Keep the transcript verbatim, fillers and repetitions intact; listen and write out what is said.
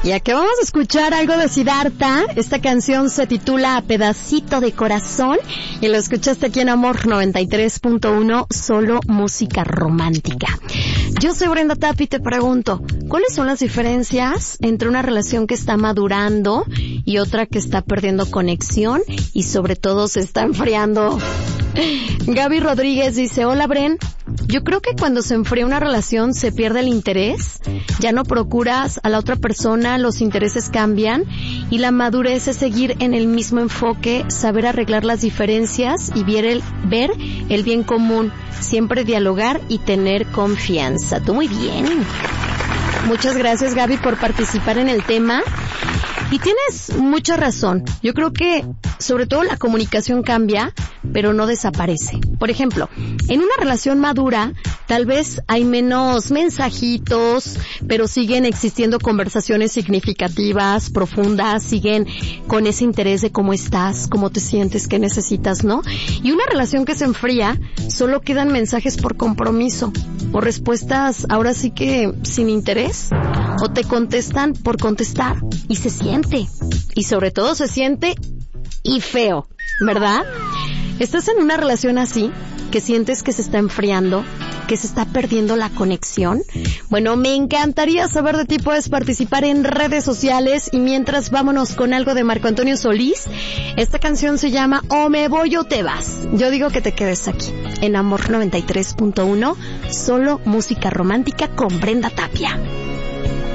Y aquí vamos a escuchar algo de Siddhartha. Esta canción se titula Pedacito de Corazón y lo escuchaste aquí en Amor noventa y tres punto uno, solo música romántica. Yo soy Brenda Tapia y te pregunto, ¿cuáles son las diferencias entre una relación que está madurando y otra que está perdiendo conexión y sobre todo se está enfriando? Gaby Rodríguez dice, hola Bren, yo creo que cuando se enfría una relación se pierde el interés, ya no procuras a la otra persona, los intereses cambian y la madurez es seguir en el mismo enfoque, saber arreglar las diferencias y ver el, ver el bien común, siempre dialogar y tener confianza. Tú muy bien. Muchas gracias Gaby por participar en el tema. Y tienes mucha razón. Yo creo que sobre todo la comunicación cambia, pero no desaparece. Por ejemplo, en una relación madura, tal vez hay menos mensajitos, pero siguen existiendo conversaciones significativas, profundas, siguen con ese interés de cómo estás, cómo te sientes, qué necesitas, ¿no? Y una relación que se enfría, solo quedan mensajes por compromiso, o respuestas ahora sí que sin interés, o te contestan por contestar, y se siente. Y sobre todo se siente y feo, ¿verdad? ¿Estás en una relación así, que sientes que se está enfriando, que se está perdiendo la conexión? Bueno, me encantaría saber de ti. Puedes participar en redes sociales y mientras vámonos con algo de Marco Antonio Solís. Esta canción se llama O me voy o te vas. Yo digo que te quedes aquí, en Amor noventa y tres punto uno, solo música romántica con Brenda Tapia.